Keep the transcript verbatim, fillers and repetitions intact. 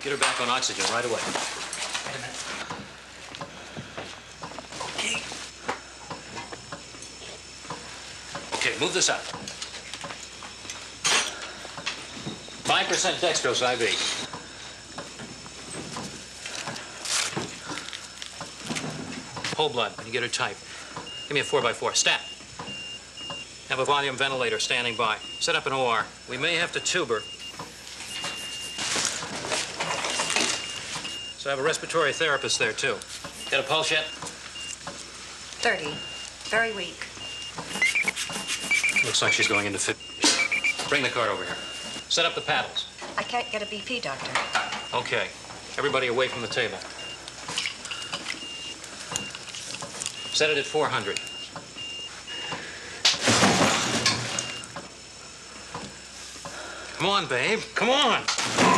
Get her back on oxygen right away. Wait a minute. Okay. Okay, move this up. Five percent dextrose I V. Whole blood. You get her type. Give me a four by four. Stat. Have a volume ventilator standing by. Set up an O R. We may have to tube her. So I have a respiratory therapist there, too. Got a pulse yet? thirty. Very weak. Looks like she's going into fifty. Bring the cart over here. Set up the paddles. I can't get a B P, Doctor. Okay. Everybody away from the table. Set it at four hundred. Come on, babe. Come on.